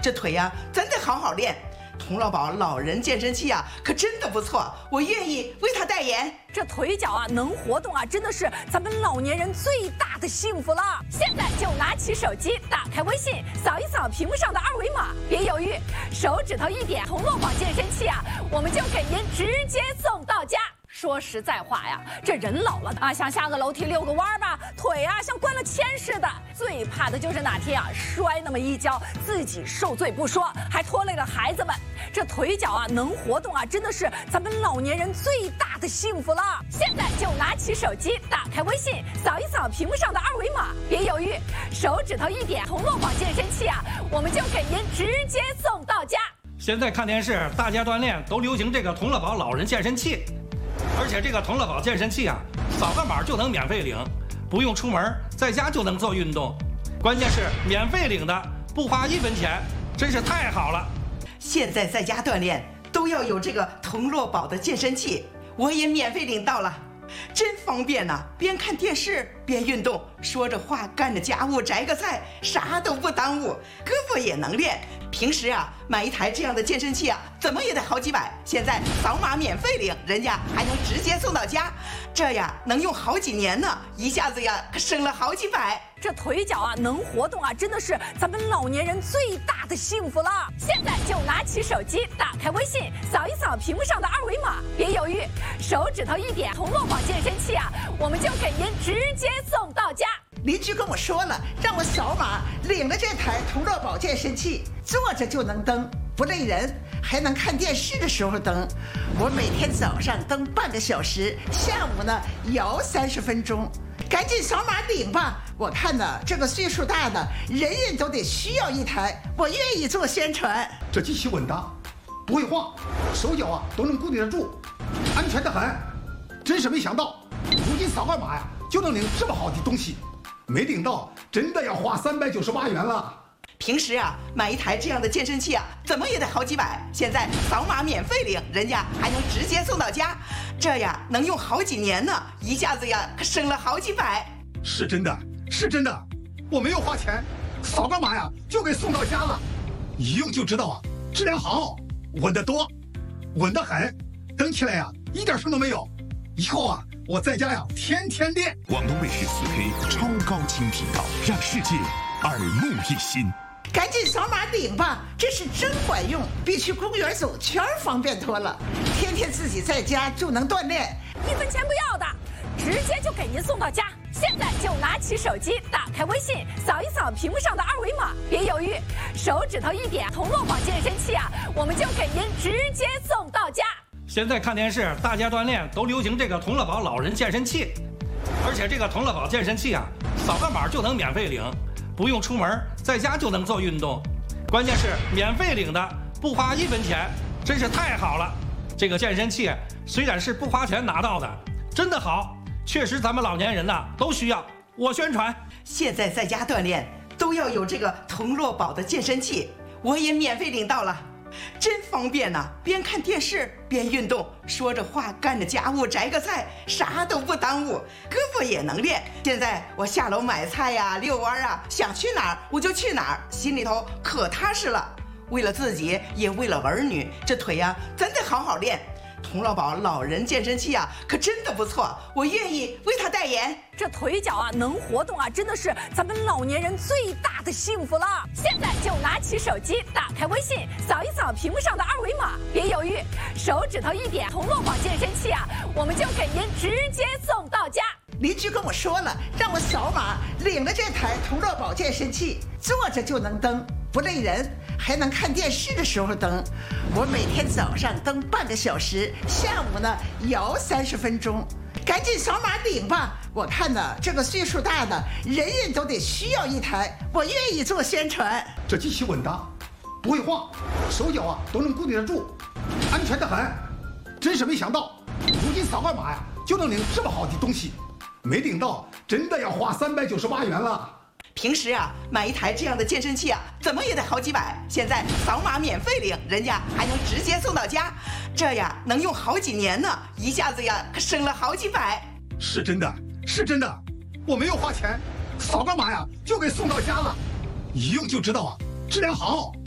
这腿呀真得好好练。童乐宝老人健身器啊，可真的不错，我愿意为他代言。 这腿脚啊，能活动啊，真的是咱们老年人最大的幸福了。现在就拿起手机，打开微信，扫一扫屏幕上的二维码，别犹豫，手指头一点，童乐宝健身器啊，我们就给您直接送到家。说实在话呀，这人老了啊，想下个楼梯遛个弯吧，腿啊像灌了铅似的。最怕的就是哪天啊摔那么一跤，自己受罪不说，还拖累了孩子们。这腿脚啊能活动啊，真的是咱们老年人最大的幸福了。现在就拿起手机，打开微信，扫一扫屏幕上的二维码，别犹豫，手指头一点，童乐宝健身器啊，我们就给您直接送到家。 现在看电视，大家锻炼都流行这个童乐宝老人健身器。而且这个童乐宝健身器啊，扫个码就能免费领，不用出门，在家就能做运动。关键是免费领的，不花1分钱，真是太好了。 现在在家锻炼都要有这个童乐宝的健身器，我也免费领到了，真方便呐！边看电视边运动，说着话干着家务，摘个菜，啥都不耽误，胳膊也能练。平时啊，买一台这样的健身器啊，怎么也得好几百。现在扫码免费领，人家还能直接送到家，这呀能用好几年呢，一下子呀可省了好几百。 这腿脚啊能活动啊，真的是咱们老年人最大的幸福了。现在就拿起手机，打开微信，扫一扫屏幕上的二维码，别犹豫，手指头一点，童乐宝健身器啊，我们就给您直接送到家。 邻居跟我说了，让我扫码领了这台童乐宝健身器，坐着就能蹬，不累人，还能看电视的时候蹬。我每天早上蹬半个小时，下午呢摇30分钟。赶紧扫码领吧！我看呢，这个岁数大的人人都得需要一台，我愿意做宣传。 这机器稳当，不会晃，手脚啊都能固定得住，安全得很。真是没想到，如今扫个码呀就能领这么好的东西，没领到真的要花398元了。 平时啊，买一台这样的健身器啊，怎么也得好几百。现在扫码免费领，人家还能直接送到家，这呀能用好几年呢，一下子呀可省了好几百。 是真的，是真的，我没有花钱，扫个码呀就给送到家了，一用就知道啊，质量好，稳得多，稳得很，蹬起来呀一点声都没有。以后啊，我在家呀天天练。 广东卫视4K 超高清频道，让世界耳目一新。 赶紧扫码领吧，这是真管用，比去公园走圈方便多了。天天自己在家就能锻炼 ，1分钱不要的，直接就给您送到家。现在就拿起手机，打开微信，扫一扫屏幕上的二维码，别犹豫，手指头一点，童乐宝健身器啊，我们就给您直接送到家。 现在看电视，大家锻炼都流行这个童乐宝老人健身器。而且这个童乐宝健身器啊，扫个码就能免费领，不用出门，在家就能做运动。关键是免费领的，不花1分钱，真是太好了。这个健身器虽然是不花钱拿到的，真的好，确实咱们老年人呐都需要。我宣传， 现在在家锻炼都要有这个童乐宝的健身器，我也免费领到了，真方便呐！边看电视边运动，说着话干着家务，摘个菜，啥都不耽误，胳膊也能练。现在我下楼买菜呀、遛弯啊，想去哪儿我就去哪儿，心里头可踏实了。为了自己，也为了儿女，这腿呀真得好好练。童乐宝老人健身器啊，可真的不错，我愿意为他代言。 这腿脚啊能活动啊，真的是咱们老年人最大的幸福了。现在就拿起手机，打开微信，扫一扫屏幕上的二维码，别犹豫，手指头一点，童乐宝健身器啊，我们就给您直接送到家。 邻居跟我说了，让我扫码领了这台童乐宝健身器，坐着就能蹬，不累人，还能看电视的时候蹬。我每天早上蹬半个小时，下午呢摇30分钟。赶紧扫码领吧！我看呢，这个岁数大的人人都得需要一台，我愿意做宣传。 这机器稳当，不会晃，手脚啊都能固定得住，安全得很。真是没想到，如今扫个码呀就能领这么好的东西，没领到真的要花398元了。 平时啊，买一台这样的健身器啊，怎么也得好几百。现在扫码免费领，人家还能直接送到家，这呀能用好几年呢，一下子呀可省了好几百。 是真的，是真的，我没有花钱，扫个码呀就给送到家了，一用就知道啊，质量好，